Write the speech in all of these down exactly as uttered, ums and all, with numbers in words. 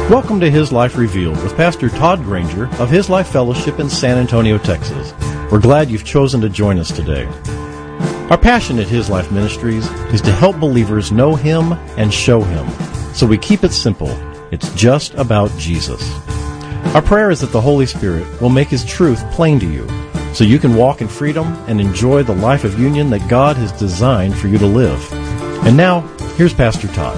Welcome to His Life Revealed with Pastor Todd Granger of His Life Fellowship in San Antonio, Texas. We're glad you've chosen to join us today. Our passion at His Life Ministries is to help believers know Him and show Him. So we keep it simple. It's just about Jesus. Our prayer is that the Holy Spirit will make His truth plain to you, so you can walk in freedom and enjoy the life of union that God has designed for you to live. And now, here's Pastor Todd.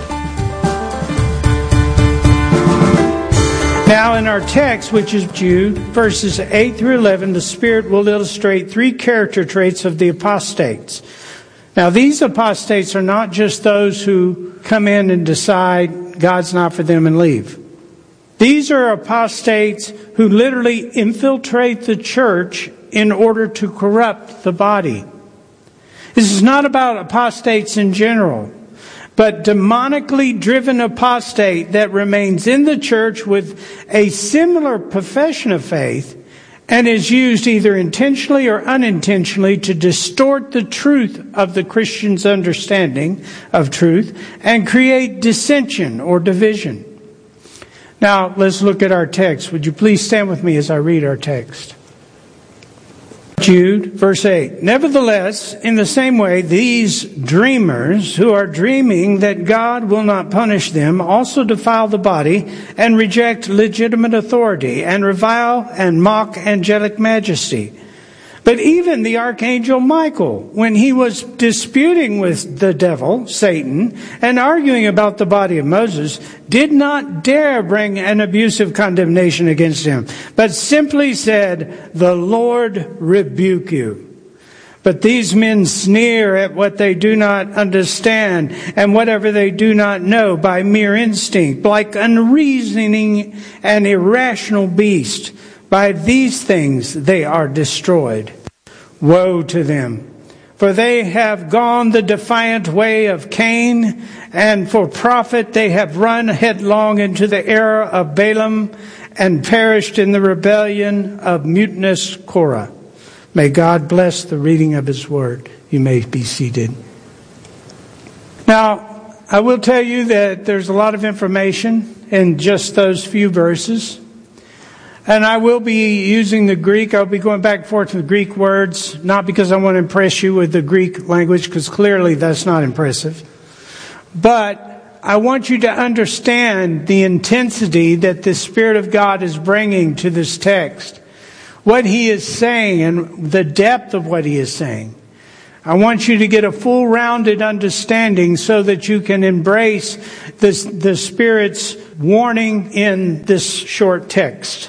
Now in our text, which is Jude, verses eight through eleven, the Spirit will illustrate three character traits of the apostates. Now these apostates are not just those who come in and decide God's not for them and leave. These are apostates who literally infiltrate the church in order to corrupt the body. This is not about apostates in general, but demonically driven apostate that remains in the church with a similar profession of faith and is used either intentionally or unintentionally to distort the truth of the Christian's understanding of truth and create dissension or division. Now, let's look at our text. Would you please stand with me as I read our text? Jude, verse eight. Nevertheless, in the same way, these dreamers who are dreaming that God will not punish them also defile the body and reject legitimate authority and revile and mock angelic majesty. But even the archangel Michael, when he was disputing with the devil, Satan, and arguing about the body of Moses, did not dare bring an abusive condemnation against him, but simply said, "The Lord rebuke you." But these men sneer at what they do not understand and whatever they do not know by mere instinct, like unreasoning and irrational beasts. By these things they are destroyed. Woe to them! For they have gone the defiant way of Cain, and for profit they have run headlong into the error of Balaam, and perished in the rebellion of mutinous Korah. May God bless the reading of His Word. You may be seated. Now, I will tell you that there's a lot of information in just those few verses. And I will be using the Greek. I'll be going back and forth with Greek words, not because I want to impress you with the Greek language, because clearly that's not impressive. But I want you to understand the intensity that the Spirit of God is bringing to this text. What He is saying and the depth of what He is saying. I want you to get a full rounded understanding so that you can embrace this, the Spirit's warning in this short text.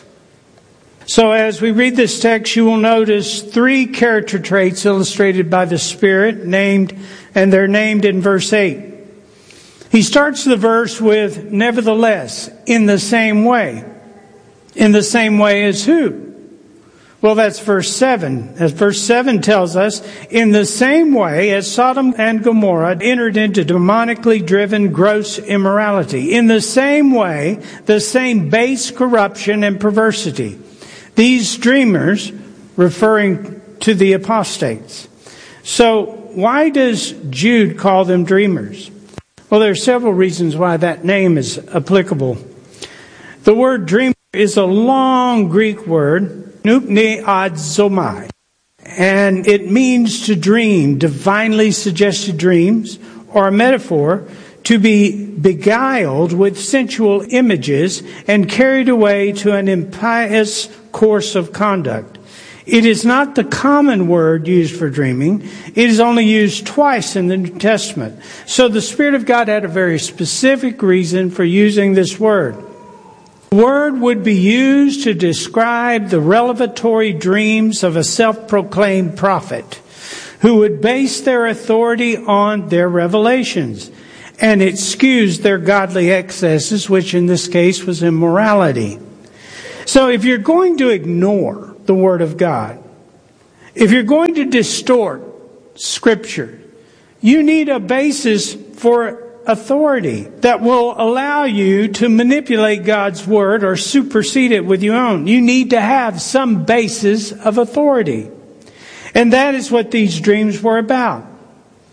So as we read this text, you will notice three character traits illustrated by the Spirit, named, and they're named in verse eight. He starts the verse with, nevertheless, in the same way. In the same way as who? Well, that's verse seven. As verse seven tells us, in the same way as Sodom and Gomorrah entered into demonically driven gross immorality. In the same way, the same base corruption and perversity. These dreamers, referring to the apostates. So, why does Jude call them dreamers? Well, there are several reasons why that name is applicable. The word dreamer is a long Greek word, nupneadzomai, and it means to dream, divinely suggested dreams, or a metaphor, to be beguiled with sensual images and carried away to an impious course of conduct. It is not the common word used for dreaming. It is only used twice in the New Testament. So the Spirit of God had a very specific reason for using this word. The word would be used to describe the revelatory dreams of a self-proclaimed prophet who would base their authority on their revelations and excuse their godly excesses, which in this case was immorality. So if you're going to ignore the Word of God, if you're going to distort Scripture, you need a basis for authority that will allow you to manipulate God's Word or supersede it with your own. You need to have some basis of authority. And that is what these dreams were about.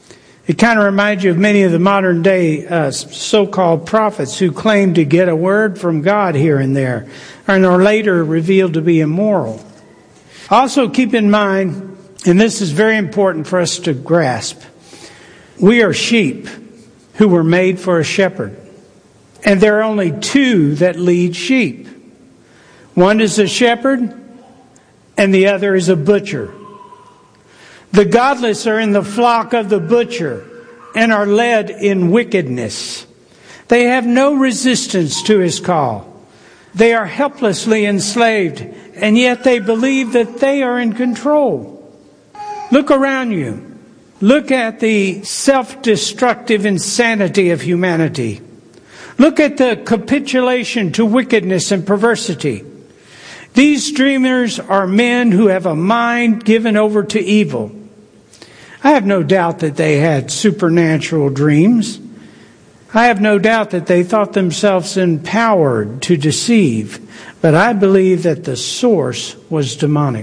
It kind of reminds you of many of the modern day uh, so-called prophets who claim to get a word from God here and there, and are later revealed to be immoral. Also keep in mind, and this is very important for us to grasp, we are sheep who were made for a shepherd. And there are only two that lead sheep. One is a shepherd, and the other is a butcher. The godless are in the flock of the butcher and are led in wickedness. They have no resistance to his call. They are helplessly enslaved, and yet they believe that they are in control. Look around you. Look at the self-destructive insanity of humanity. Look at the capitulation to wickedness and perversity. These dreamers are men who have a mind given over to evil. I have no doubt that they had supernatural dreams. I have no doubt that they thought themselves empowered to deceive, but I believe that the source was demonic.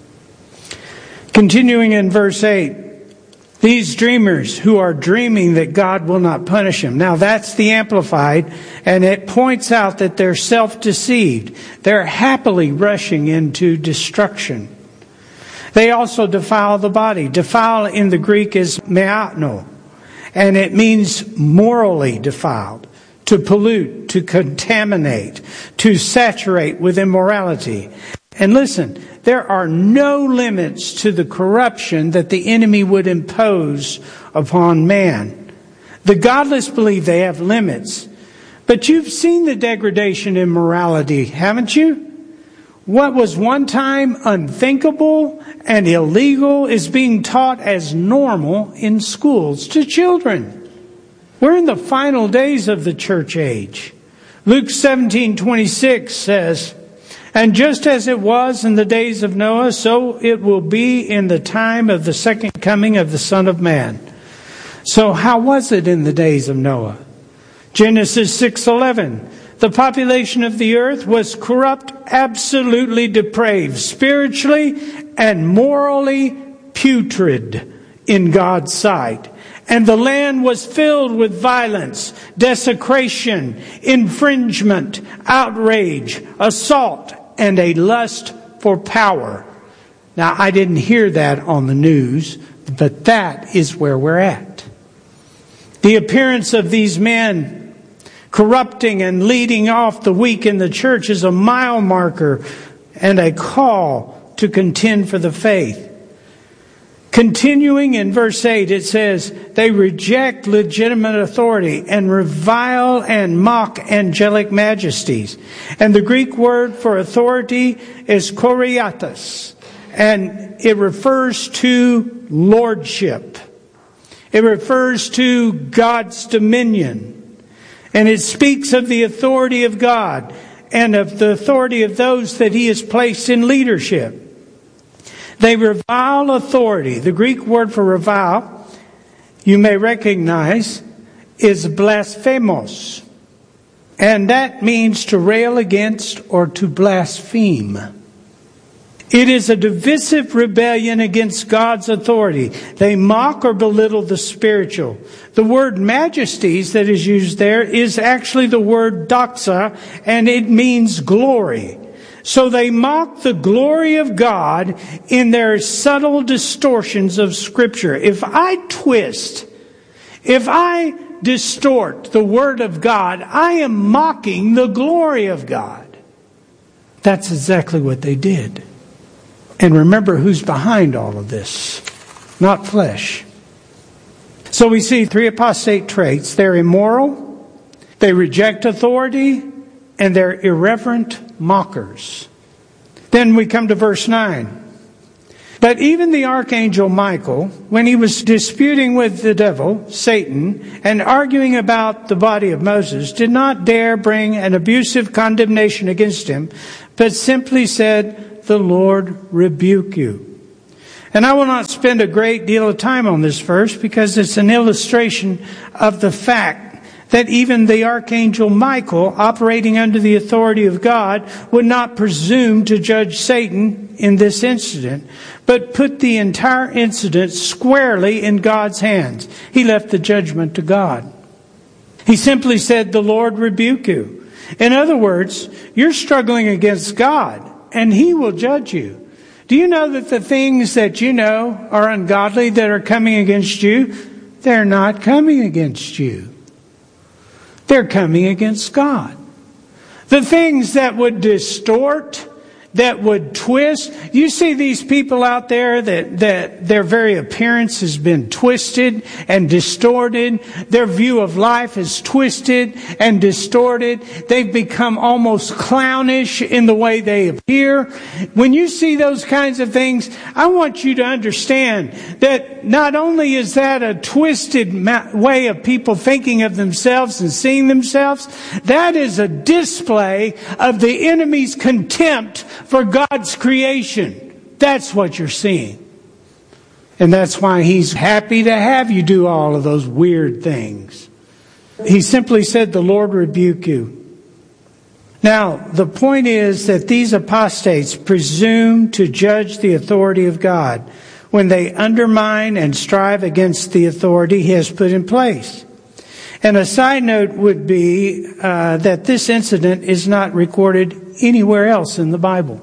Continuing in verse eight, these dreamers who are dreaming that God will not punish them. Now that's the Amplified, and it points out that they're self-deceived. They're happily rushing into destruction. They also defile the body. Defile in the Greek is meatno, and it means morally defiled, to pollute, to contaminate, to saturate with immorality. And listen, there are no limits to the corruption that the enemy would impose upon man. The godless believe they have limits. But you've seen the degradation in morality, haven't you? What was one time unthinkable and illegal is being taught as normal in schools to children. We're in the final days of the church age. Luke seventeen twenty-six says, "And just as it was in the days of Noah, so it will be in the time of the second coming of the Son of Man." So how was it in the days of Noah? Genesis six eleven. The population of the earth was corrupt, absolutely depraved, spiritually and morally putrid in God's sight. And the land was filled with violence, desecration, infringement, outrage, assault, and a lust for power. Now, I didn't hear that on the news, but that is where we're at. The appearance of these men corrupting and leading off the weak in the church is a mile marker and a call to contend for the faith. Continuing in verse eight, it says, they reject legitimate authority and revile and mock angelic majesties. And the Greek word for authority is kuriatos, and it refers to lordship. It refers to God's dominion. And it speaks of the authority of God and of the authority of those that He has placed in leadership. They revile authority. The Greek word for revile, you may recognize, is blasphemos. And that means to rail against or to blaspheme. It is a divisive rebellion against God's authority. They mock or belittle the spiritual. The word majesties that is used there is actually the word doxa, and it means glory. So they mock the glory of God in their subtle distortions of Scripture. If I twist, if I distort the Word of God, I am mocking the glory of God. That's exactly what they did. And remember who's behind all of this. Not flesh. So we see three apostate traits. They're immoral, they reject authority, and they're irreverent mockers. Then we come to verse nine. But even the archangel Michael, when he was disputing with the devil, Satan, and arguing about the body of Moses, did not dare bring an abusive condemnation against him, but simply said, "The Lord rebuke you." And I will not spend a great deal of time on this verse because it's an illustration of the fact that even the archangel Michael, operating under the authority of God, would not presume to judge Satan in this incident, but put the entire incident squarely in God's hands. He left the judgment to God. He simply said, "The Lord rebuke you." In other words, you're struggling against God, and He will judge you. Do you know that the things that you know are ungodly that are coming against you, they're not coming against you. They're coming against God. The things that would distort, that would twist. You see these people out there that, that their very appearance has been twisted and distorted. Their view of life is twisted and distorted. They've become almost clownish in the way they appear. When you see those kinds of things, I want you to understand that not only is that a twisted way of people thinking of themselves and seeing themselves, that is a display of the enemy's contempt for God's creation. That's what you're seeing. And that's why He's happy to have you do all of those weird things. He simply said, "The Lord rebuke you." Now, the point is that these apostates presume to judge the authority of God when they undermine and strive against the authority He has put in place. And a side note would be uh, that this incident is not recorded anywhere else in the Bible.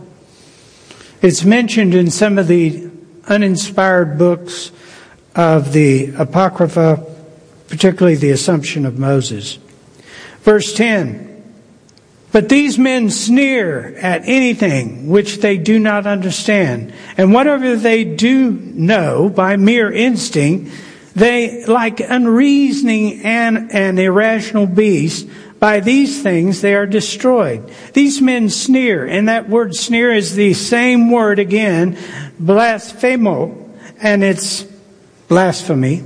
It's mentioned in some of the uninspired books of the Apocrypha, particularly the Assumption of Moses. Verse ten, "But these men sneer at anything which they do not understand, and whatever they do know by mere instinct, they, like unreasoning and an irrational beast, by these things they are destroyed." These men sneer, and that word sneer is the same word again, blasphemo, and it's blasphemy,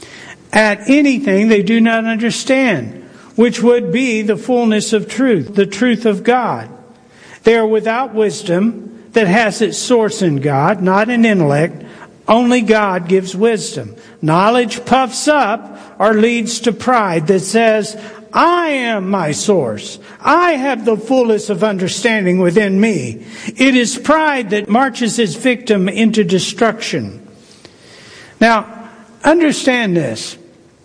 at anything they do not understand, which would be the fullness of truth, the truth of God. They are without wisdom that has its source in God, not in intellect. Only God gives wisdom. Knowledge puffs up or leads to pride that says, "I am my source. I have the fullness of understanding within me." It is pride that marches its victim into destruction. Now, understand this.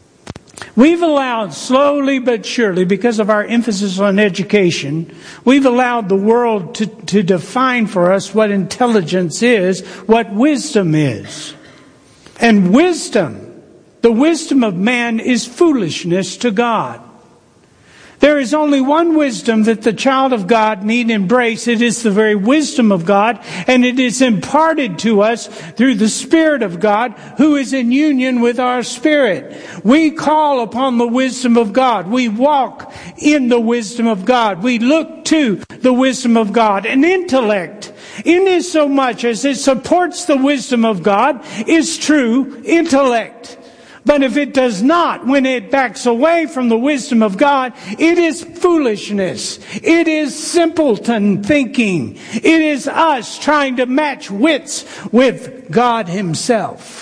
We've allowed, slowly but surely, because of our emphasis on education, we've allowed the world to, to define for us what intelligence is, what wisdom is. And wisdom, the wisdom of man, is foolishness to God. There is only one wisdom that the child of God need embrace. It is the very wisdom of God, and it is imparted to us through the Spirit of God, who is in union with our spirit. We call upon the wisdom of God. We walk in the wisdom of God. We look to the wisdom of God. And intellect, in so much as it supports the wisdom of God, is true intellect. But if it does not, when it backs away from the wisdom of God, it is foolishness. It is simpleton thinking. It is us trying to match wits with God Himself.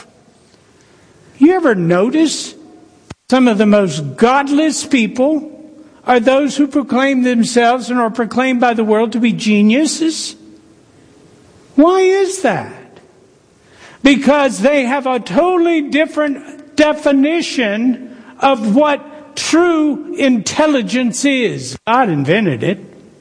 You ever notice some of the most godless people are those who proclaim themselves and are proclaimed by the world to be geniuses? Why is that? Because they have a totally different definition of what true intelligence is. God invented it.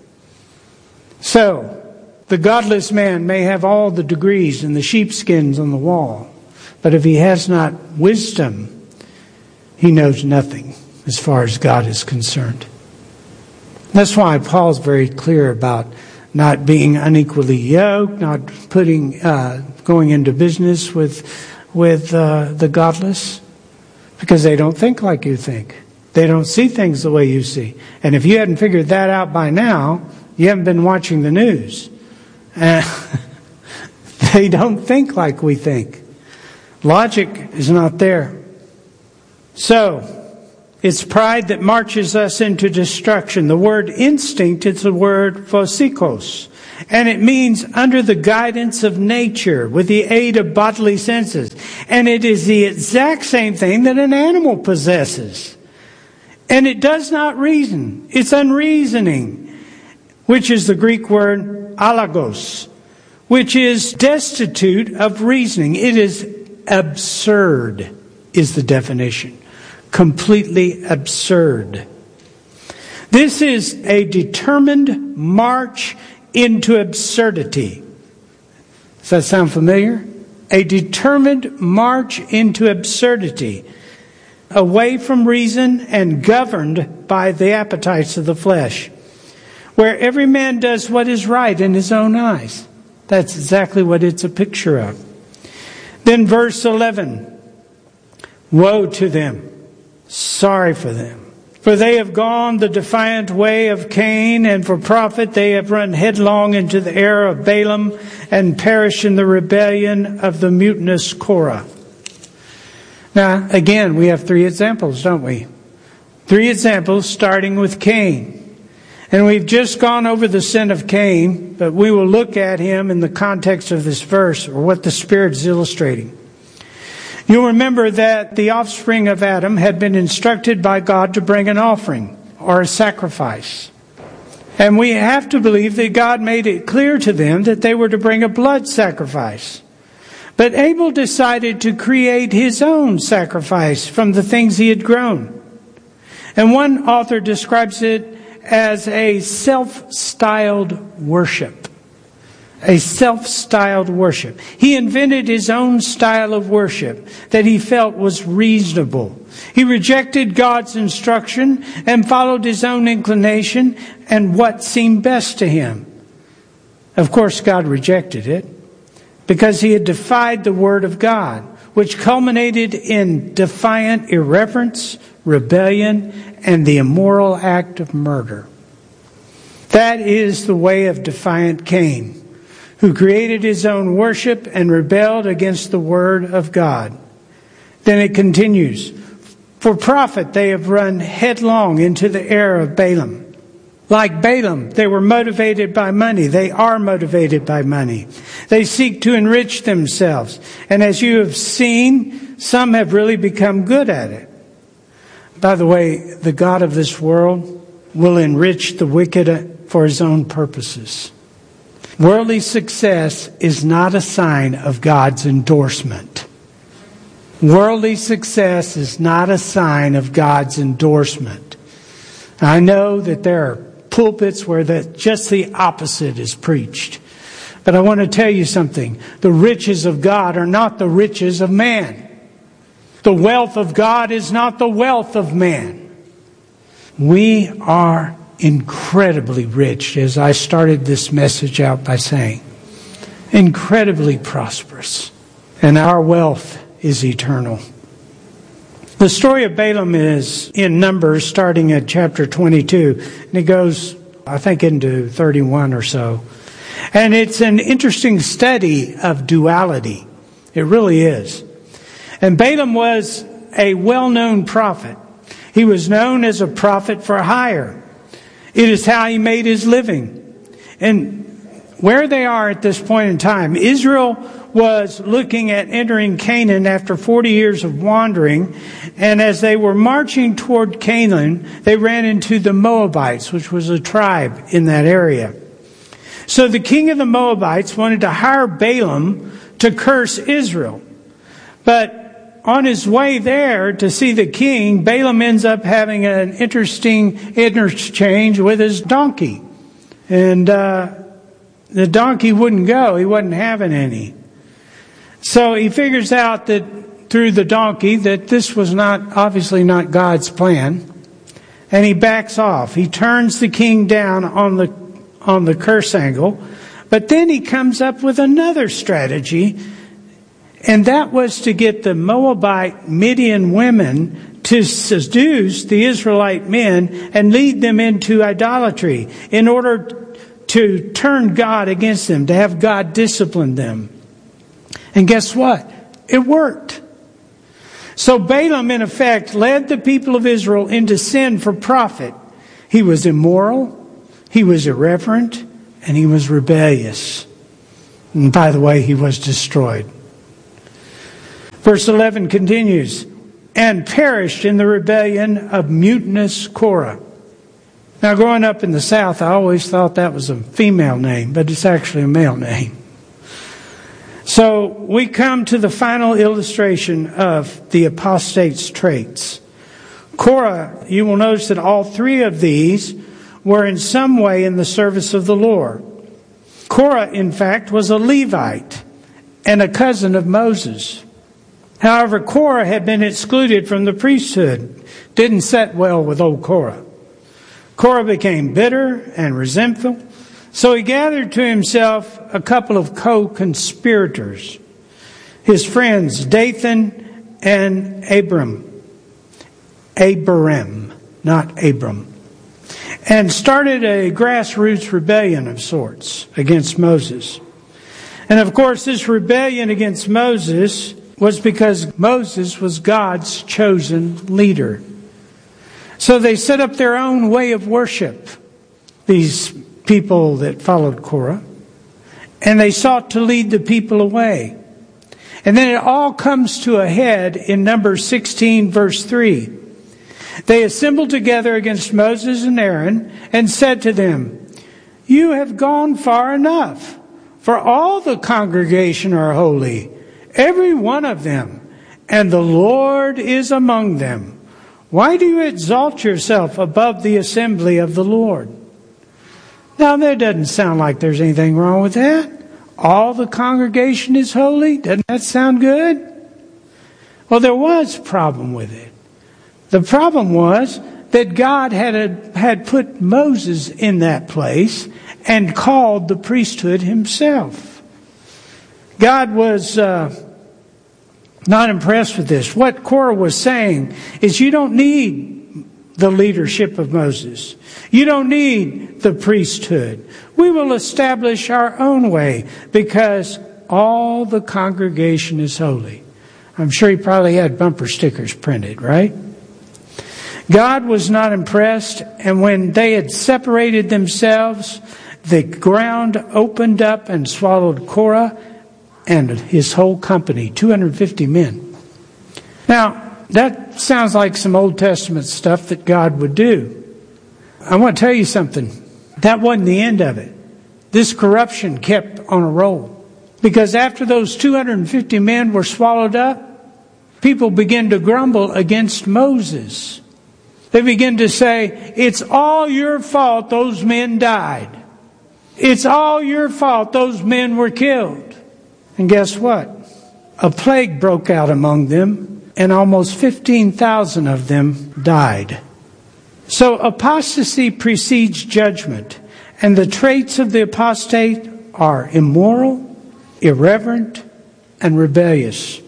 So, the godless man may have all the degrees and the sheepskins on the wall, but if he has not wisdom, he knows nothing as far as God is concerned. That's why Paul's very clear about not being unequally yoked, not putting, uh, going into business with with uh, the godless. Because they don't think like you think. They don't see things the way you see. And if you hadn't figured that out by now, you haven't been watching the news. Uh, they don't think like we think. Logic is not there. So, it's pride that marches us into destruction. The word instinct is the word phosikos. And it means under the guidance of nature, with the aid of bodily senses. And it is the exact same thing that an animal possesses. And it does not reason. It's unreasoning, which is the Greek word alagos, which is destitute of reasoning. It is absurd, is the definition. Completely absurd. This is a determined march into absurdity. Does that sound familiar? A determined march into absurdity, away from reason and governed by the appetites of the flesh, where every man does what is right in his own eyes. That's exactly what it's a picture of. Then verse eleven, woe to them, sorry for them. For they have gone the defiant way of Cain, and for profit they have run headlong into the error of Balaam, and perished in the rebellion of the mutinous Korah. Now, again, we have three examples, don't we? Three examples starting with Cain. And we've just gone over the sin of Cain, but we will look at him in the context of this verse, or what the Spirit is illustrating. You'll remember that the offspring of Adam had been instructed by God to bring an offering or a sacrifice. And we have to believe that God made it clear to them that they were to bring a blood sacrifice. But Abel decided to create his own sacrifice from the things he had grown. And one author describes it as a self-styled worship. A self-styled worship. He invented his own style of worship that he felt was reasonable. He rejected God's instruction and followed his own inclination and what seemed best to him. Of course, God rejected it because he had defied the word of God, which culminated in defiant irreverence, rebellion, and the immoral act of murder. That is the way of defiant Cain, who created his own worship and rebelled against the word of God. Then it continues, for profit they have run headlong into the error of Balaam. Like Balaam, they were motivated by money. They are motivated by money. They seek to enrich themselves. And as you have seen, some have really become good at it. By the way, the God of this world will enrich the wicked for his own purposes. Worldly success is not a sign of God's endorsement. Worldly success is not a sign of God's endorsement. I know that there are pulpits where the, just the opposite is preached. But I want to tell you something. The riches of God are not the riches of man. The wealth of God is not the wealth of man. We are incredibly rich, as I started this message out by saying. Incredibly prosperous. And our wealth is eternal. The story of Balaam is in Numbers, starting at chapter twenty-two. And it goes, I think, into thirty-one or so. And it's an interesting study of duality. It really is. And Balaam was a well-known prophet. He was known as a prophet for hire. It is how he made his living. And where they are at this point in time, Israel was looking at entering Canaan after forty years of wandering. And as they were marching toward Canaan, they ran into the Moabites, which was a tribe in that area. So the king of the Moabites wanted to hire Balaam to curse Israel. But on his way there to see the king, Balaam ends up having an interesting interchange with his donkey. And uh, the donkey wouldn't go. He wasn't having any. So he figures out that through the donkey that this was not, obviously not God's plan. And he backs off. He turns the king down on the, on the curse angle. But then he comes up with another strategy. And that was to get the Moabite Midian women to seduce the Israelite men and lead them into idolatry in order to turn God against them, to have God discipline them. And guess what? It worked. So Balaam, in effect, led the people of Israel into sin for profit. He was immoral, he was irreverent, and he was rebellious. And by the way, he was destroyed. Verse eleven continues, and perished in the rebellion of mutinous Korah. Now, growing up in the South, I always thought that was a female name, but it's actually a male name. So we come to the final illustration of the apostate's traits. Korah, you will notice that all three of these were in some way in the service of the Lord. Korah, in fact, was a Levite and a cousin of Moses. However, Korah had been excluded from the priesthood. Didn't set well with old Korah. Korah became bitter and resentful, so he gathered to himself a couple of co-conspirators, his friends Dathan and Abiram. Abiram, not Abram. And started a grassroots rebellion of sorts against Moses. And of course, this rebellion against Moses was because Moses was God's chosen leader. So they set up their own way of worship, these people that followed Korah, and they sought to lead the people away. And then it all comes to a head in Numbers sixteen, verse three. They assembled together against Moses and Aaron and said to them, "You have gone far enough, for all the congregation are holy, every one of them, and the Lord is among them. Why do you exalt yourself above the assembly of the Lord?" Now, that doesn't sound like there's anything wrong with that. All the congregation is holy. Doesn't that sound good? Well, there was a problem with it. The problem was that God had a, had put Moses in that place and called the priesthood himself. God was uh, not impressed with this. What Korah was saying is, you don't need the leadership of Moses. You don't need the priesthood. We will establish our own way because all the congregation is holy. I'm sure he probably had bumper stickers printed, right? God was not impressed, and when they had separated themselves, the ground opened up and swallowed Korah and his whole company, two hundred fifty men. Now, that sounds like some Old Testament stuff that God would do. I want to tell you something. That wasn't the end of it. This corruption kept on a roll. Because after those two hundred fifty men were swallowed up, people began to grumble against Moses. They began to say, "It's all your fault those men died. It's all your fault those men were killed." And guess what? A plague broke out among them, and almost fifteen thousand of them died. So apostasy precedes judgment, and the traits of the apostate are immoral, irreverent, and rebellious.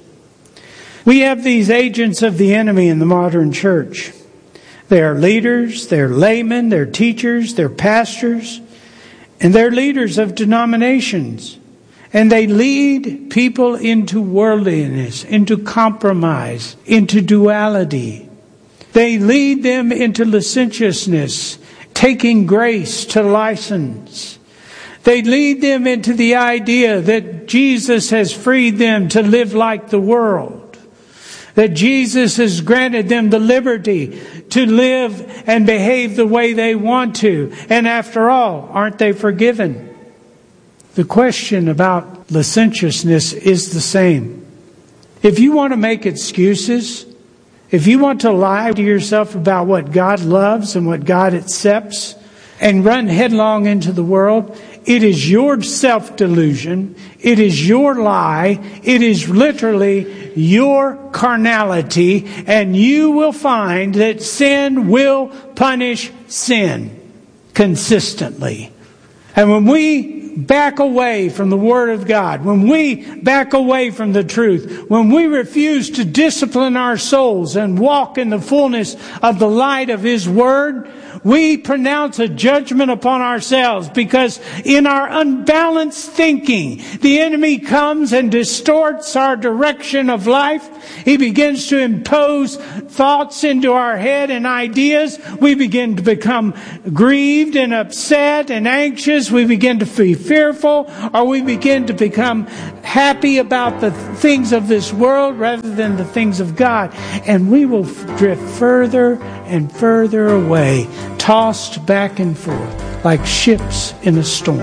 We have these agents of the enemy in the modern church. They are leaders, they're laymen, they're teachers, they're pastors, and they're leaders of denominations. And they lead people into worldliness, into compromise, into duality. They lead them into licentiousness, taking grace to license. They lead them into the idea that Jesus has freed them to live like the world. That Jesus has granted them the liberty to live and behave the way they want to. And after all, aren't they forgiven? The question about licentiousness is the same. If you want to make excuses, if you want to lie to yourself about what God loves and what God accepts, and run headlong into the world, it is your self-delusion, it is your lie, it is literally your carnality, and you will find that sin will punish sin consistently. And when we back away from the Word of God, when we back away from the truth, when we refuse to discipline our souls and walk in the fullness of the light of His Word, we pronounce a judgment upon ourselves, because in our unbalanced thinking, the enemy comes and distorts our direction of life. He begins to impose thoughts into our head and ideas. We begin to become grieved and upset and anxious. We begin to be fearful, or we begin to become happy about the things of this world rather than the things of God. And we will drift further and further away, tossed back and forth like ships in a storm.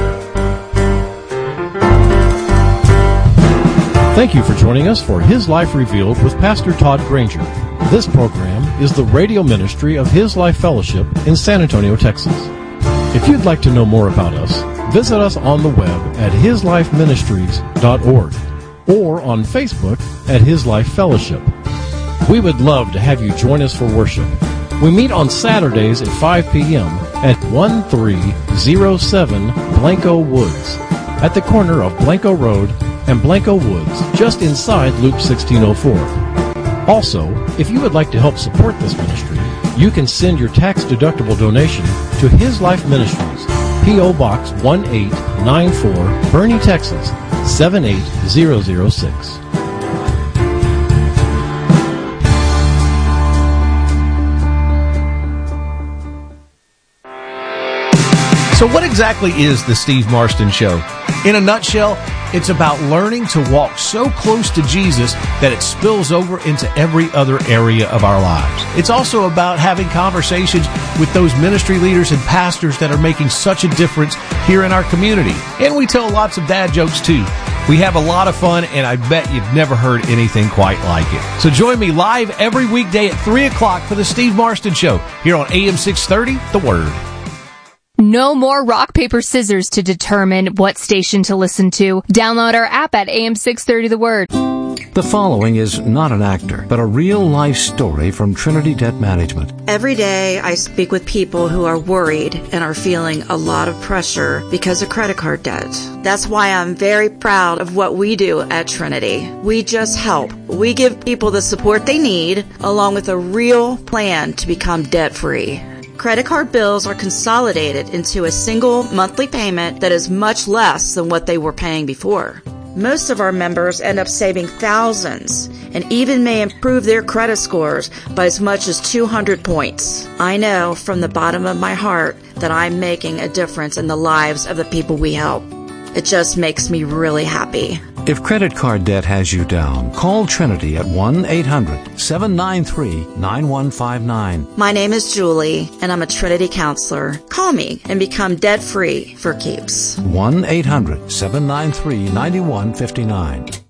Thank you for joining us for His Life Revealed with Pastor Todd Granger. This program is the radio ministry of His Life Fellowship in San Antonio, Texas. If you'd like to know more about us, visit us on the web at his life ministries dot org or on Facebook at His Life Fellowship. We would love to have you join us for worship. We meet on Saturdays at five p.m. at thirteen oh seven Blanco Woods, at the corner of Blanco Road and Blanco Woods, just inside Loop sixteen oh four. Also, if you would like to help support this ministry, you can send your tax-deductible donation to His Life Ministries, P O. Box one eight nine four, Boerne, Texas, seven eight zero zero six. So what exactly is the Steve Marston Show? In a nutshell, it's about learning to walk so close to Jesus that it spills over into every other area of our lives. It's also about having conversations with those ministry leaders and pastors that are making such a difference here in our community. And we tell lots of dad jokes too. We have a lot of fun, and I bet you've never heard anything quite like it. So join me live every weekday at three o'clock for the Steve Marston Show here on A M six thirty, The Word. No more rock, paper, scissors to determine what station to listen to. Download our app at A M six thirty The Word. The following is not an actor, but a real-life story from Trinity Debt Management. Every day I speak with people who are worried and are feeling a lot of pressure because of credit card debt. That's why I'm very proud of what we do at Trinity. We just help. We give people the support they need, along with a real plan to become debt-free. Credit card bills are consolidated into a single monthly payment that is much less than what they were paying before. Most of our members end up saving thousands and even may improve their credit scores by as much as two hundred points. I know from the bottom of my heart that I'm making a difference in the lives of the people we help. It just makes me really happy. If credit card debt has you down, call Trinity at one eight hundred seven nine three nine one five nine. My name is Julie, and I'm a Trinity counselor. Call me and become debt-free for keeps. one eight hundred seven nine three nine one five nine.